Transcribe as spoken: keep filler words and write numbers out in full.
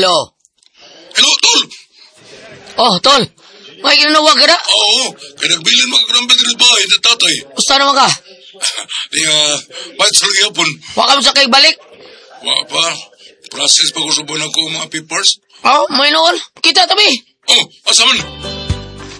Hello. Hello, tol. Oh, tol. May kinanawag ka na? Oo, kaya nagbilin magkakarambit rin bahay na tatay. Basta naman ka? Di nga, bakit sa lagi hapon? Waka mo sa kay balik? Wa pa, process pa ko sa buwan ko mga papers. Oh, may noon. Kita tabi. Oh, asa man?